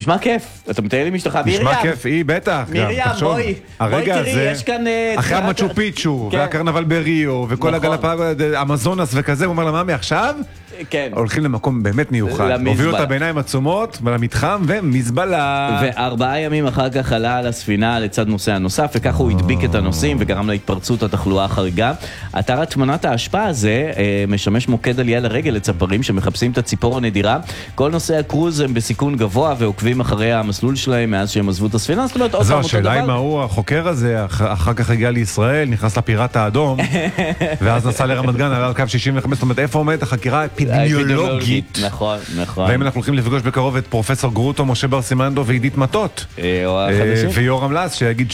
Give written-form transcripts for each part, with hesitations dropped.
נשמע כיף. אתה מתאר לי משתך, מרים. נשמע כיף, היא בטח. מרים, בואי תראי, יש כאן... אחרי המצ'ו פיצ'ו, והקרנבל בריו, וכל הגלפגוס, אמזונס וכזה, הוא אומר לה, מאמי, עכשיו? כן. הולכים למקום באמת מיוחד. הובילו אותה בעיניים עצומות, למתחם, ומזבלה. 4 ימים אחר כך עלה על הספינה לצד נוסע נוסף, וכך הוא הדביק את הנוסעים, וגרם להתפרצות התחלואה החריגה. אתר הטמנת ההשפעה הזה משמש מוקד עלייה לרגל לצפרים, שמחפשים את הציפור הנדירה. כל נוסעי הקרוז הם בסיכון גבוה, ועוקבים אחרי המסלול שלהם מאז שהם עזבו את הספינה. זאת אומרת, זו השאלה אם הוא, החוקר הזה, אחר כך הגיע לישראל, נכנס לפיראט האדום, ואז נסע לרמת גן, עלה על קו 65, זאת אומרת, איפה עומדת החקירה האפידמיולוגית? נכון, נכון. ואם אנחנו הולכים לפגוש בקרוב את פרופסור גרוטו, משה בר סימנדו ועידית מטות, ויורם לס, שיגיד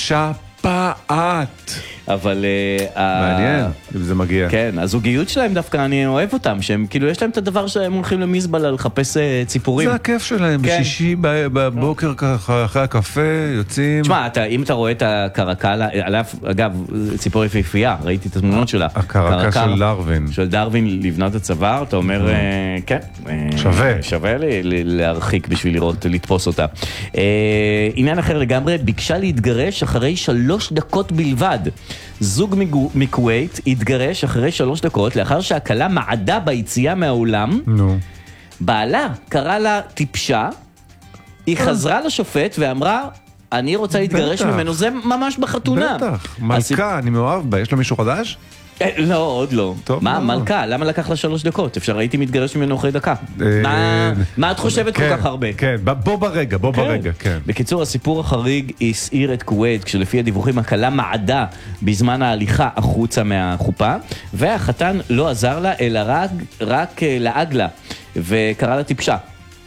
שפעת. אבל... מעניין, אם זה מגיע. כן, הזוגיות שלהם דווקא, אני אוהב אותם, שהם כאילו, יש להם את הדבר שהם הולכים למזבלה לחפש ציפורים. זה הכיף שלהם, בשישי בבוקר ככה, אחרי הקפה, יוצאים. תשמע, אם אתה רואה את הקרקלה, אגב, ציפור יפהפייה, ראיתי את התמונות שלה. הקרקה של דרווין. של דרווין לבנת הצוואר, אתה אומר, כן. שווה להרחיק בשביל לראות, לתפוס אותה. עניין אחר לגמרי, ביקשה להתגרש אחרי 3 דקות בלבד. זוג מכווית התגרש אחרי 3 דקות, לאחר שהכלה מעדה ביציאה מהאולם. בעלה קרא לה טיפשה, היא חזרה לשופט ואמרה, אני רוצה להתגרש ממנו, זה ממש בחתונה. בטח, מלכה, אני מאוהב בה, יש לו מישהו חדש? לא, עוד לא. מה, מלכה? למה לקח לה 3 דקות? אפשר הייתי מתגרש ממנו אחרי דקה. מה את חושבת כל כך הרבה? כן, בוא ברגע, כן. בקיצור, הסיפור החריג הסעיר את כווית, כשלפי הדיווחים הכלה מעדה בזמן ההליכה החוצה מהחופה, והחתן לא עזר לה, אלא רק לעג לה, וקרא לה טיפשה.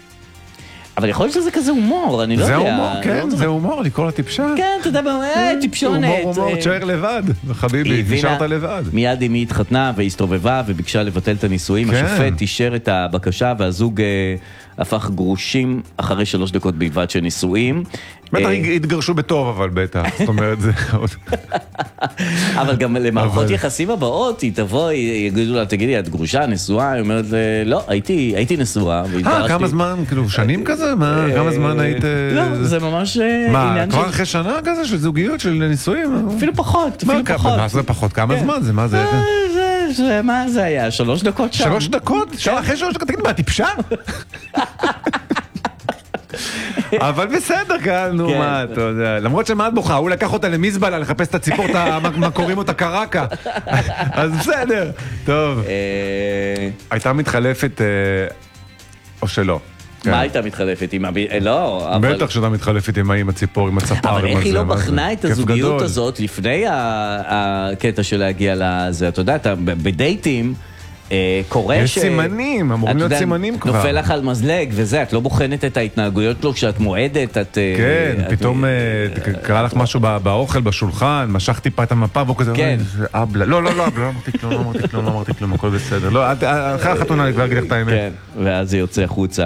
אבל יכול להיות שזה כזה הומור, אני לא יודע. זה הומור, כן, זה הומור, לקרוא לה טיפשה. כן, אתה יודע, טיפשונת. הומור, תשאר לבד, חביבי, נשארת לבד. מיד אמי התחתנה והסתובבה וביקשה לבטל את הנישואים. השופט אישר את הבקשה והזוג הפך גרושים אחרי 3 דקות בלבד של נישואים. בטח התגרשו בטוב, אבל בטח, זאת אומרת זה... אבל גם למערכות יחסים הבאות, היא תבוא, יגידו לה, תגידי, את גרושה, נשואה? היא אומרת, לא, הייתי נשואה. כמה זמן, כאילו, שנים כזה? כמה זמן היית... לא, זה ממש עניין של... כבר אחרי שנה כזה, של זוגיות, של נישואים? אפילו פחות, מה זה פחות? כמה זמן? זה מה זה? מה זה היה? 3 דקות שם. 3 דקות? אחרי 3 דקות, תגיד, מה, טיפשה? אבל בסדר כאן, נו מה, אתה יודע. למרות שמה את בוכה, הוא לקח אותה למזבלה לחפש את הציפור, מה קוראים אותה קרקה. אז בסדר. טוב. הייתה מתחלפת, או שלא. מה הייתה מתחלפת עם... לא, אבל... בטח שאתה מתחלפת עם הציפור, עם הצפר. אבל איך היא לא בחנה את הזוגיות הזאת לפני הקטע של להגיע לזה? אתה יודע, אתה בדייטים... יש סימנים, אמורים להיות סימנים כבר. נופל לך על מזלג וזה, את לא בוחנת את ההתנהגויות שלו כשאת מועדת. כן, פתאום קרה לך משהו באוכל, בשולחן, משך טיפה את המפה והוא כזה, אבלה, לא, לא אמרתי כלום, הכל בסדר. לא, אחרי החתונה אני כבר אגיד לך את האמת. כן, ואז זה יוצא החוצה.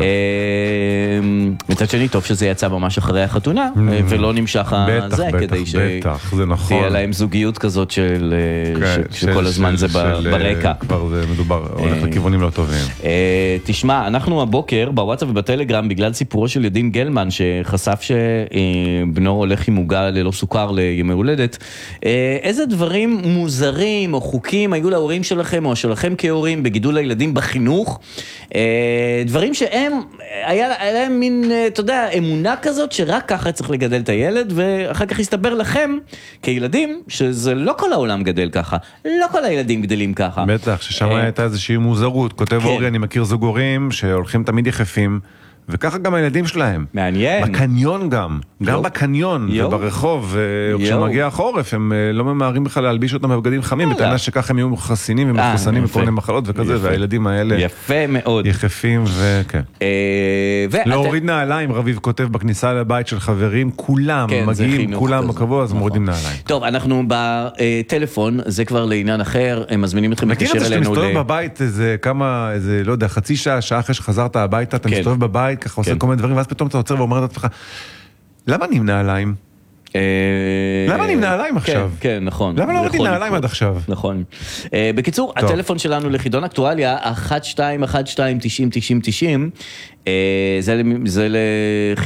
מצד שני, טוב שזה יצא ממש אחרי החתונה, ולא נמשך הזה, כדי שתהיה להם זוגיות כזאת שכל הזמן זה ברקע. זה מדובר, הולך לכיוונים לא טובים. תשמע, אנחנו הבוקר בוואטסאפ ובטלגרם, בגלל סיפורו של ידין גלמן, שחשף שבנו הולך עם עוגה ללא סוכר לימי הולדת, איזה דברים מוזרים או חוקים היו להורים שלכם או שלכם כהורים בגידול הילדים בחינוך, דברים שהם, היה להם מין, אתה יודע, אמונה כזאת שרק ככה צריך לגדל את הילד, ואחר כך יסתבר לכם כילדים שזה לא כל העולם גדל ככה, לא כל הילדים גדלים ככה. בטח, ששם הייתה איזושהי מוזרות. כותב אורי, אני מכיר זוג הורים שהולכים תמיד יחפים, וככה גם הילדים שלהם. מעניין. בקניון גם בקניון וברחוב, וכשמגיע החורף, הם לא ממהרים בכלל להלביש אותם בבגדים חמים, בטענה שככה הם יהיו חסינים ומחוסנים מכל מיני מחלות וכזה, והילדים האלה יפה מאוד. יחפים וכן. להוריד נעליים, רביב כותב בכניסה לבית של חברים, כולם מגיעים, כולם בקבוע, אז מורידים נעליים. טוב, אנחנו בטלפון, זה כבר לעניין אחר, הם מזמינים אתכם לקשר אלינו. מכיר את זה שאתה מסתובב בבית, איזה, לא יודע, חצי שעה אחרי שחזרת הביתה, אתה מסתובב בבית, ככה עושה כל מיני דברים, ואז פתאום אתה עוצר ואומר לעצמך, למה אני עם נעליים? למה אני עם נעליים עכשיו? כן, נכון. למה לא ראיתי נעליים עד עכשיו? נכון. בקיצור, הטלפון שלנו לחידון אקטואליה, 1212-90-90-90, זה